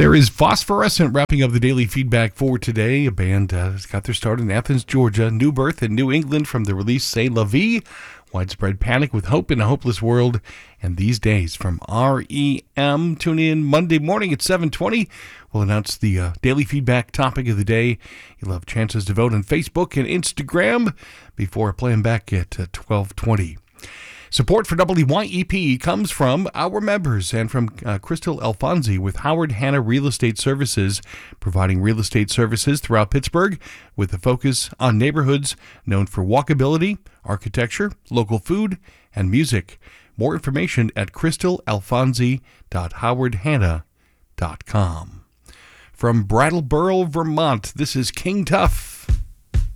There is Phosphorescent wrapping up the daily feedback for today. A band has got their start in Athens, Georgia. New birth in New England from the release C'est La Vie. Widespread Panic with Hope in a Hopeless World. And These Days from REM. Tune in Monday morning at 7:20. We'll announce the daily feedback topic of the day. You'll have chances to vote on Facebook and Instagram before playing back at 12:20. Support for WYEP comes from our members and from Crystal Alfonsi with Howard Hanna Real Estate Services, providing real estate services throughout Pittsburgh with a focus on neighborhoods known for walkability, architecture, local food, and music. More information at crystalalfonsi.howardhanna.com. From Brattleboro, Vermont, this is King Tuff.